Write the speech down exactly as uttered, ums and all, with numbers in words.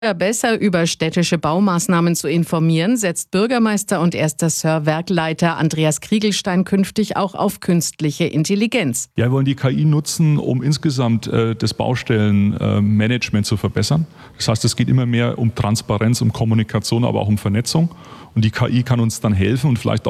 Besser über städtische Baumaßnahmen zu informieren, setzt Bürgermeister und erster Sir-Werkleiter Andreas Kriegelstein künftig auch auf künstliche Intelligenz. Ja, wir wollen die K I nutzen, um insgesamt äh, das Baustellenmanagement äh, zu verbessern. Das heißt, es geht immer mehr um Transparenz, um Kommunikation, aber auch um Vernetzung. Und die K I kann uns dann helfen und vielleicht auch